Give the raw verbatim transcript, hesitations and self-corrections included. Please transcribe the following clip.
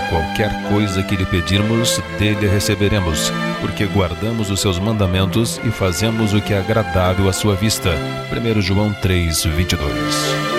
qualquer coisa que lhe pedirmos, dele receberemos, porque guardamos os seus mandamentos e fazemos o que é agradável à sua vista. primeiro João três, vinte e dois.